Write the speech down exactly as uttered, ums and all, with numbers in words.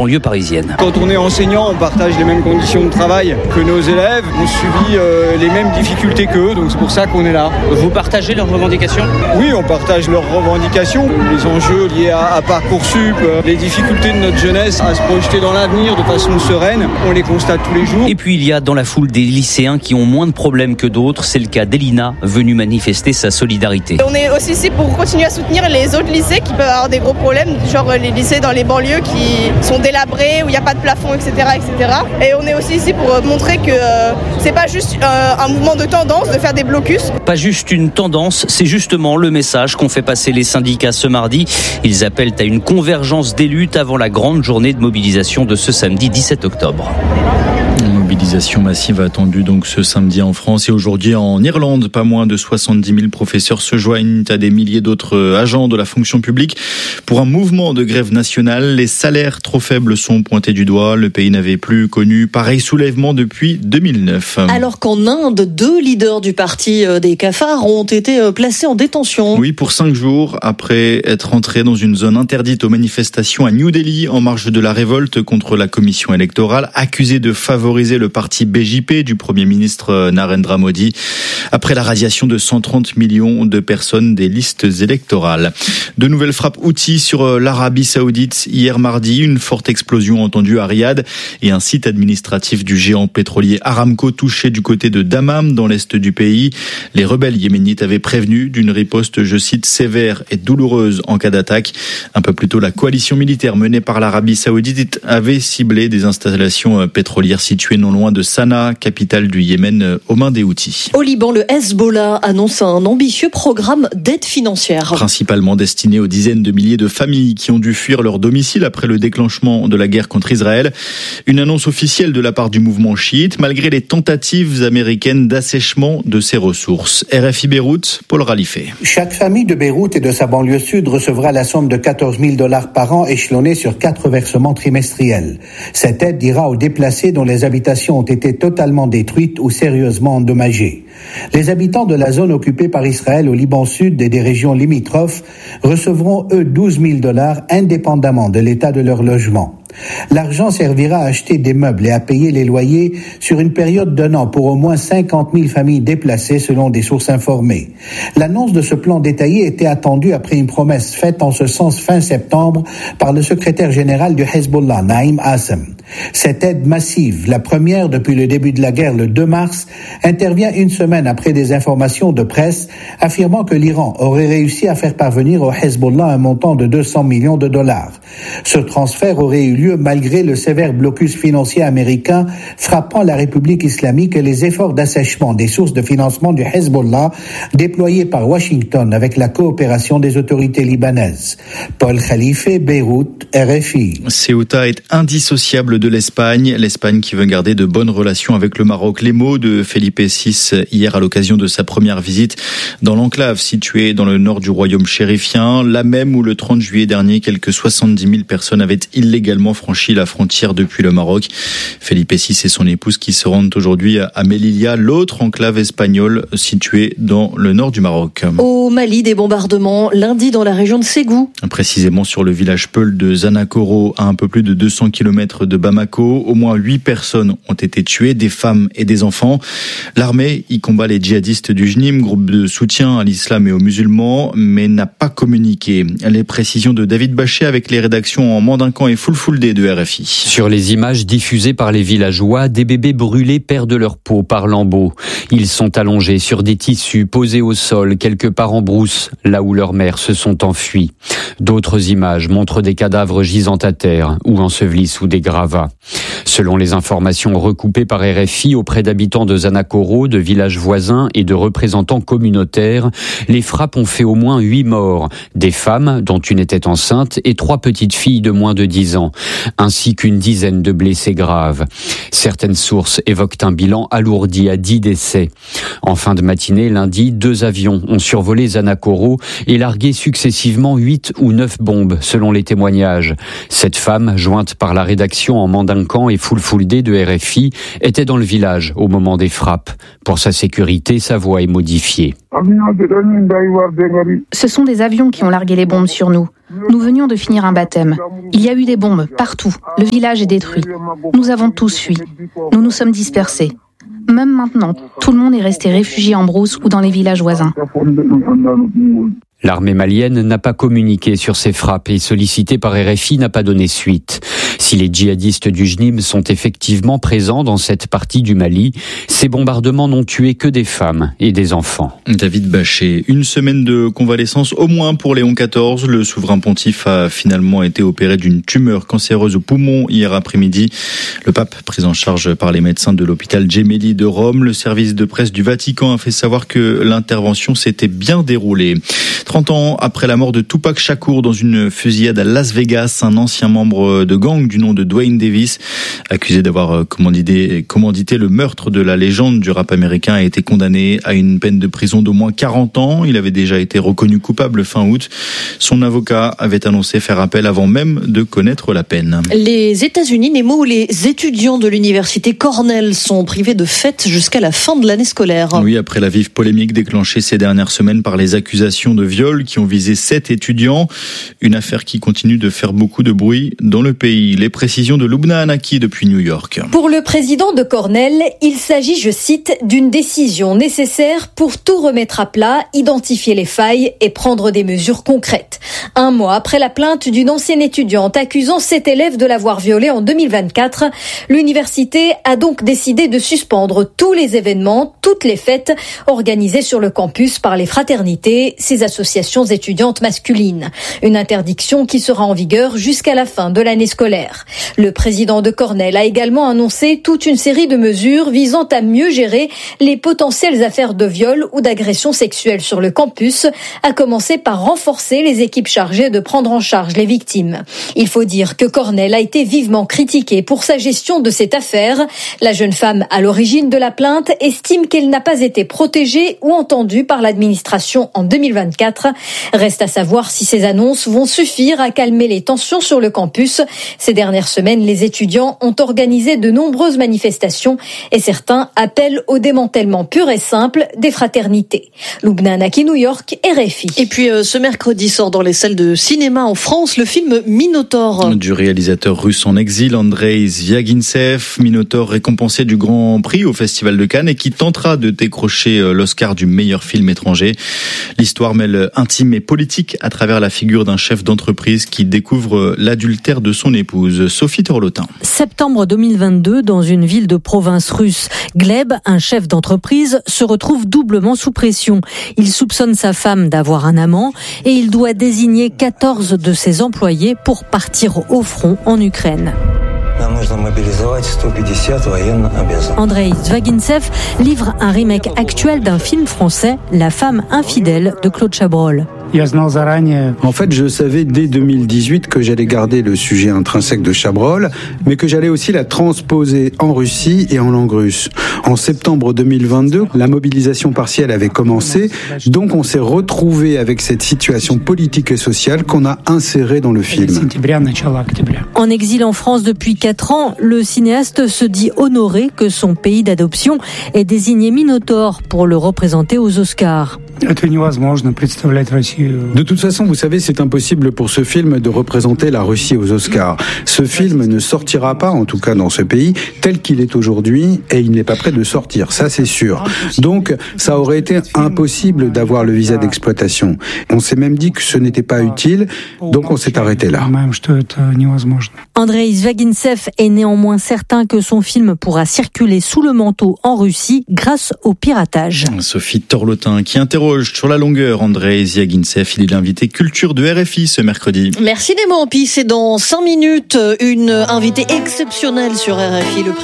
banlieue parisienne. Quand on est enseignant, on partage les mêmes conditions de travail que nos élèves. On subit euh, les mêmes difficultés qu'eux, donc c'est pour ça qu'on est là. Vous partagez leurs revendications ? Oui, on partage leurs revendications. Les enjeux liés à, à Parcoursup, euh, les difficultés de notre jeunesse à se projeter dans l'avenir de façon sereine, on les constate tous les jours. Et puis il y a dans la foule des lycéens qui ont moins de problèmes que d'autres. C'est le cas d'Elina, venue manifester sa solidarité. On est aussi ici pour continuer à soutenir les autres lycées qui peuvent avoir des gros problèmes, genre les lycées dans les banlieues qui sont délabrés, où il n'y a pas de plafond, et cetera, et cetera. Et on est aussi ici pour montrer que euh, c'est pas juste euh, un mouvement de tendance de faire des blocus. Pas juste une tendance, c'est justement le message qu'ont fait passer les syndicats ce mardi. Ils appellent à une convergence des luttes avant la grande journée de mobilisation de ce samedi dix-sept octobre. Mobilisation massive attendue donc ce samedi en France et aujourd'hui en Irlande. Pas moins de soixante-dix mille professeurs se joignent à des milliers d'autres agents de la fonction publique pour un mouvement de grève nationale. Les salaires trop faibles sont pointés du doigt. Le pays n'avait plus connu pareil soulèvement depuis deux mille neuf. Alors qu'en Inde, deux leaders du parti des cafards ont été placés en détention. Oui, pour cinq jours après être entrés dans une zone interdite aux manifestations à New Delhi en marge de la révolte contre la commission électorale, accusés de favoriser le parti B J P du Premier ministre Narendra Modi après la radiation de cent trente millions de personnes des listes électorales. De nouvelles frappes Houthis sur l'Arabie Saoudite hier mardi, une forte explosion entendue à Riyad et un site administratif du géant pétrolier Aramco touché du côté de Dammam dans l'est du pays. Les rebelles yéménites avaient prévenu d'une riposte, je cite, sévère et douloureuse en cas d'attaque. Un peu plus tôt, la coalition militaire menée par l'Arabie Saoudite avait ciblé des installations pétrolières situées non loin de Sanaa, capitale du Yémen, aux mains des Houthis. Au Liban, le Hezbollah annonce un ambitieux programme d'aide financière. Principalement destiné aux dizaines de milliers de familles qui ont dû fuir leur domicile après le déclenchement de la guerre contre Israël. Une annonce officielle de la part du mouvement chiite, malgré les tentatives américaines d'assèchement de ses ressources. R F I Beyrouth, Paul Ralifé. Chaque famille de Beyrouth et de sa banlieue sud recevra la somme de quatorze mille dollars par an échelonnée sur quatre versements trimestriels. Cette aide ira aux déplacés dont les habitations ont été totalement détruites ou sérieusement endommagées. Les habitants de la zone occupée par Israël au Liban Sud et des régions limitrophes recevront, eux, douze mille dollars indépendamment de l'état de leur logement. L'argent servira à acheter des meubles et à payer les loyers sur une période d'un an pour au moins cinquante mille familles déplacées selon des sources informées. L'annonce de ce plan détaillé était attendue après une promesse faite en ce sens fin septembre par le secrétaire général du Hezbollah, Naïm Assem. Cette aide massive, la première depuis le début de la guerre le deux mars, intervient une semaine après des informations de presse affirmant que l'Iran aurait réussi à faire parvenir au Hezbollah un montant de deux cents millions de dollars. Ce transfert aurait eu lieu malgré le sévère blocus financier américain frappant la République islamique et les efforts d'assèchement des sources de financement du Hezbollah déployés par Washington avec la coopération des autorités libanaises. Paul Khalife, Beyrouth, R F I. Ceuta est indissociable de l'Espagne. L'Espagne qui veut garder de bonnes relations avec le Maroc. Les mots de Felipe six hier à l'occasion de sa première visite dans l'enclave située dans le nord du royaume chérifien, là même où le trente juillet dernier, quelques soixante-dix mille personnes avaient illégalement franchi la frontière depuis le Maroc. Felipe six et son épouse qui se rendent aujourd'hui à Melilla, l'autre enclave espagnole située dans le nord du Maroc. Au Mali, des bombardements lundi dans la région de Ségou. Précisément sur le village Peul de Zanakoro, à un peu plus de deux cents kilomètres de Bamako. Au moins huit personnes ont été tuées, des femmes et des enfants. L'armée y combat les djihadistes du J N I M, groupe de soutien à l'islam et aux musulmans, mais n'a pas communiqué. Les précisions de David Bachet avec les rédactions en Mandincan et Fulfulde de R F I. Sur les images diffusées par les villageois, des bébés brûlés perdent leur peau par lambeaux. Ils sont allongés sur des tissus posés au sol, quelque part en brousse, là où leurs mères se sont enfuies. D'autres images montrent des cadavres gisant à terre ou ensevelis sous des gravats. Selon les informations recoupées par R F I auprès d'habitants de Zanakoro, de villages voisins et de représentants communautaires, les frappes ont fait au moins huit morts, des femmes dont une était enceinte et trois petites filles de moins de dix ans, ainsi qu'une dizaine de blessés graves. Certaines sources évoquent un bilan alourdi à dix décès. En fin de matinée, lundi, deux avions ont survolé Zanakoro et largué successivement huit ou neuf bombes, selon les témoignages. Cette femme, jointe par la rédaction en Mandincan et Fulfulde de R F I, était dans le village au moment des frappes. Pour sa sécurité, sa voix est modifiée. Ce sont des avions qui ont largué les bombes sur nous. Nous venions de finir un baptême. Il y a eu des bombes partout. Le village est détruit. Nous avons tous fui. Nous nous sommes dispersés. Même maintenant, tout le monde est resté réfugié en brousse ou dans les villages voisins. L'armée malienne n'a pas communiqué sur ces frappes et sollicité par R F I n'a pas donné suite. Si les djihadistes du J N I M sont effectivement présents dans cette partie du Mali, ces bombardements n'ont tué que des femmes et des enfants. David Bachet, une semaine de convalescence au moins pour Léon quatorze. Le souverain pontife a finalement été opéré d'une tumeur cancéreuse au poumon hier après-midi. Le pape, pris en charge par les médecins de l'hôpital Gemelli de Rome, le service de presse du Vatican a fait savoir que l'intervention s'était bien déroulée. trente ans après la mort de Tupac Shakur dans une fusillade à Las Vegas, un ancien membre de gang du nom de Dwayne Davis, accusé d'avoir commandité, commandité le meurtre de la légende du rap américain, a été condamné à une peine de prison d'au moins quarante ans. Il avait déjà été reconnu coupable fin août. Son avocat avait annoncé faire appel avant même de connaître la peine. Les États-Unis, Nemo, où les étudiants de l'université Cornell sont privés de fêtes jusqu'à la fin de l'année scolaire. Oui, après la vive polémique déclenchée ces dernières semaines par les accusations de viol qui ont visé sept étudiants. Une affaire qui continue de faire beaucoup de bruit dans le pays. Les précisions de Lubna Anaki depuis New York. Pour le président de Cornell, il s'agit, je cite, d'une décision nécessaire pour tout remettre à plat, identifier les failles et prendre des mesures concrètes. Un mois après la plainte d'une ancienne étudiante accusant cet élève de l'avoir violée en deux mille vingt-quatre, l'université a donc décidé de suspendre tous les événements, toutes les fêtes organisées sur le campus par les fraternités, ces associations étudiantes masculines. Une interdiction qui sera en vigueur jusqu'à la fin de l'année scolaire. Le président de Cornell a également annoncé toute une série de mesures visant à mieux gérer les potentielles affaires de viol ou d'agression sexuelle sur le campus, à commencer par renforcer les équipes chargées de prendre en charge les victimes. Il faut dire que Cornell a été vivement critiqué pour sa gestion de cette affaire. La jeune femme à l'origine de la plainte estime qu'elle n'a pas été protégée ou entendue par l'administration en deux mille vingt-quatre. Reste à savoir si ces annonces vont suffire à calmer les tensions sur le campus. Ces dernières semaines, les étudiants ont organisé de nombreuses manifestations et certains appellent au démantèlement pur et simple des fraternités. Lubna Anaki, New York, R F I. Et puis euh, ce mercredi sort dans les salles de cinéma en France le film Minotaure. Du réalisateur russe en exil, Andrei Zvyagintsev, Minotaure récompensé du Grand Prix au Festival de Cannes et qui tentera de décrocher l'Oscar du meilleur film étranger. L'histoire mêle intime et politique à travers la figure d'un chef d'entreprise qui découvre l'adultère de son épouse, Sophie Torlotin. Septembre deux mille vingt-deux, dans une ville de province russe, Gleb, un chef d'entreprise, se retrouve doublement sous pression. Il soupçonne sa femme d'avoir un amant et il doit désigner quatorze de ses employés pour partir au front en Ukraine. Andrei Zvyagintsev livre un remake actuel d'un film français, La femme infidèle de Claude Chabrol. En fait, je savais dès deux mille dix-huit que j'allais garder le sujet intrinsèque de Chabrol, mais que j'allais aussi la transposer en Russie et en langue russe. En septembre deux mille vingt-deux, la mobilisation partielle avait commencé, donc on s'est retrouvé avec cette situation politique et sociale qu'on a insérée dans le film. En exil en France depuis quatre ans, le cinéaste se dit honoré que son pays d'adoption ait désigné Minotaure pour le représenter aux Oscars. De toute façon, vous savez, c'est impossible pour ce film de représenter la Russie aux Oscars. Ce film ne sortira pas, en tout cas dans ce pays, tel qu'il est aujourd'hui, et il n'est pas prêt de sortir, ça c'est sûr. Donc, ça aurait été impossible d'avoir le visa d'exploitation. On s'est même dit que ce n'était pas utile, donc on s'est arrêté là. Andrei Zvyagintsev est néanmoins certain que son film pourra circuler sous le manteau en Russie grâce au piratage. Sophie Torlotin qui interroge sur la longueur Andrei Zvyagintsev. Il est l'invité culture de R F I ce mercredi. Merci Nemo. Puis c'est dans cinq minutes une invitée exceptionnelle sur R F I. Le